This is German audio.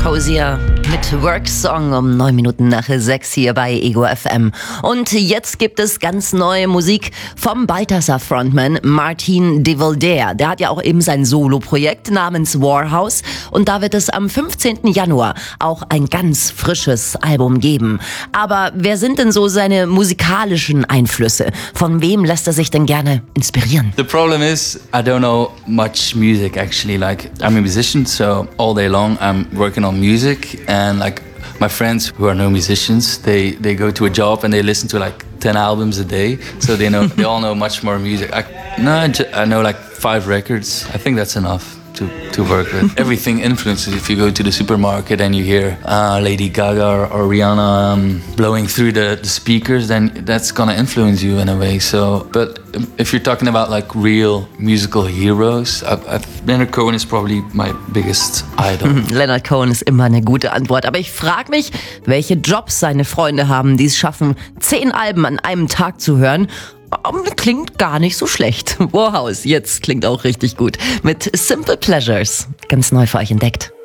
Hosier mit Worksong um 9 Minuten nach 6 hier bei Ego FM. Und jetzt gibt es ganz neue Musik vom Balthasar-Frontman Martin de Volder. Der hat ja auch eben sein Solo-Projekt namens Warhouse. Und da wird es am 15. Januar auch ein ganz frisches Album geben. Aber wer sind denn so seine musikalischen Einflüsse? Von wem lässt er sich denn gerne inspirieren? The problem is I don't know much music actually. Like I'm a musician, so all day long I'm working on music, and like my friends who are no musicians, they go to a job and they listen to like 10 albums a day, so they all know much more music. I know like 5 records. I think that's enough to work with. Everything influences. If you go to the supermarket and you hear Lady Gaga or Rihanna blowing through the speakers, then that's gonna influence you in a way. So, but if you're talking about like real musical heroes, Leonard Cohen is probably my biggest idol. Leonard Cohen ist immer eine gute Antwort. Aber ich frage mich, welche Jobs seine Freunde haben, die es schaffen, 10 Alben an einem Tag zu hören. Klingt gar nicht so schlecht. Warhouse, jetzt klingt auch richtig gut. Mit Simple Pleasures. Ganz neu für euch entdeckt.